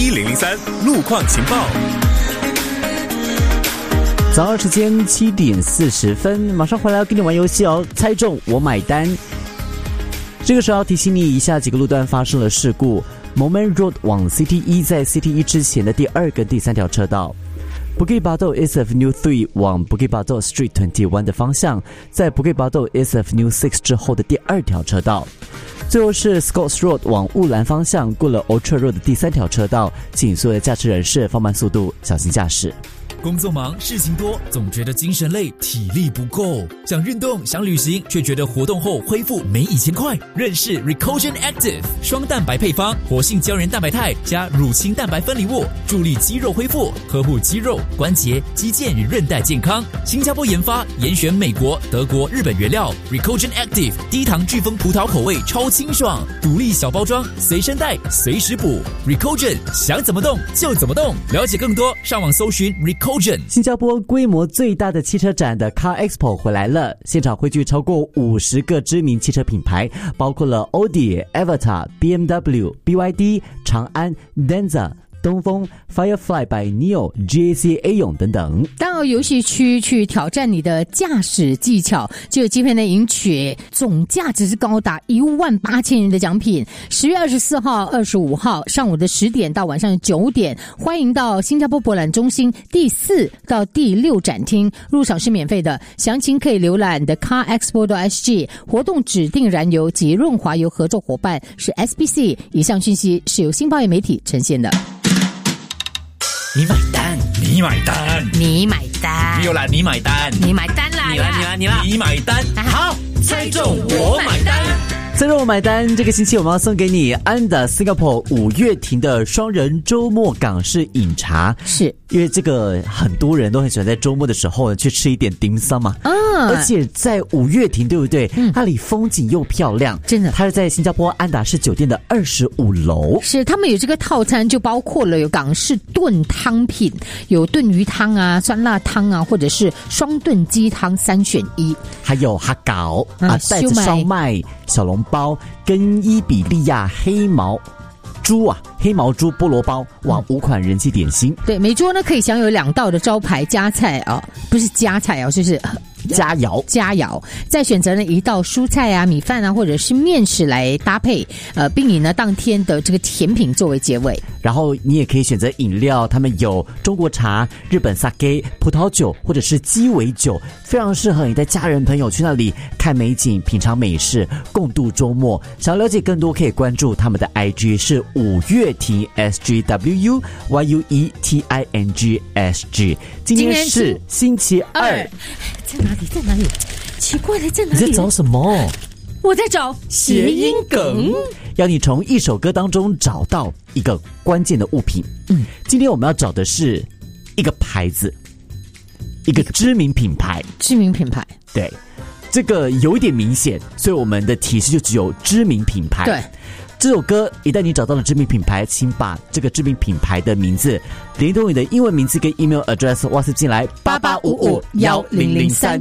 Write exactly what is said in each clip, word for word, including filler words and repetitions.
一零零三路况情报。 早上时间七点四十分，马上回来要跟你玩游戏哦，猜中我买单。这个时候要提醒你以下几个路段发生了事故。Moulmein Road 往 C T 一在 C T 一之前的第二跟第三条车道。Bukit Batok S F New 三往 Bukit Batok Street 二十一的方向，在 Bukit Batok S F New 六之后的第二条车道。最后是 Scotts Road 往雾兰方向，过了 Orchard Road 的第三条车道，请所有的驾驶人士放慢速度，小心驾驶。 工作忙，事情多，总觉得精神累，体力不够。想运动，想旅行，却觉得活动后恢复没以前快。认识 Recogen Active 双蛋白配方，活性胶原蛋白肽加乳清蛋白分离物，助力肌肉恢复，呵护肌肉、关节、肌腱与韧带健康。新加坡研发，严选美国、德国、日本原料。Recogen Active 低糖巨峰葡萄口味，超清爽，独立小包装，随身带，随时补。Recogen 想怎么动就怎么动。了解更多，上网搜寻 Recogen。 新加坡规模最大的汽车展的 Car Expo 回来了，现场汇聚超过五十个知名汽车品牌，包括了 Audi、Avatar、B M W、B Y D、长安、Denza、东风、Firefly by Neo、G A C A 勇等等。 到游戏区去挑战你的驾驶技巧，就有机会呢赢取总价值是高达一万八千元的奖品。十月二十四号、二十五号上午的十点到晚上九点，欢迎到新加坡博览中心第四到第六展厅，入场是免费的。详情可以浏览的 car expo dot s g。活动指定燃油及润滑油合作伙伴是 S B C。以上讯息是由新报业媒体呈现的。 你买单，你买单， 你买单， 没有啦，你买单， 你买单啦， 你啦，你啦，你啦，你买单，好，猜中我买单。 猜中我买单，这个星期我们要送给你安达 Singapore 五月亭的双人周末港式饮茶， 是因为这个很多人都很喜欢在周末的时候去吃一点dim sum嘛，啊，而且在五月亭对不对？嗯，那里风景又漂亮， 真的。 它是在新加坡安达仕酒店的二十五楼， 是他们有这个套餐，就包括了有港式炖汤品，有炖鱼汤啊、酸辣汤啊，或者是双炖鸡汤三选一， 还有哈搞啊、带子烧麦、小笼包跟伊比利亚黑毛猪啊，黑毛猪菠萝包，哇，五款人气点心。 对，每桌呢可以享有两道的招牌加菜啊、哦，不是加菜哦，就是佳肴， 佳肴，再选择呢一道蔬菜啊、米饭啊，或者是面食来搭配，呃，并以呢当天的这个甜品作为结尾。 然后你也可以选择饮料，他们有中国茶、日本 sake、葡萄酒或者是鸡尾酒，非常适合你带家人朋友去那里看美景、品尝美食，共度周末。想了解更多，可以关注他们的 I G 是五月亭 S G W U Y U E T I N G S G。今天是星期二。 在哪里？在哪里？奇怪了，在哪里？ 你在找什么？ 我在找谐音梗， 要你从一首歌当中找到一个关键的物品。嗯，今天我们要找的是一个牌子，一个知名品牌。 知名品牌， 对，这个有一点明显，所以我们的提示就只有知名品牌。 对。 这首歌一旦你找到了知名品牌，请把这个知名品牌的名字连同你的英文名字跟 email address WhatsApp 进来八八五五一零零三。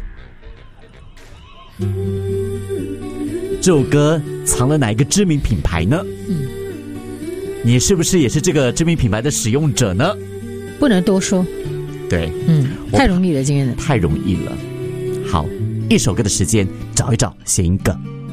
这首歌藏了哪一个知名品牌呢？嗯，你是不是也是这个知名品牌的使用者呢？ 不能多说。 对， 嗯，太容易了，今天的太容易了。好，一首歌的时间，找一找谐音梗。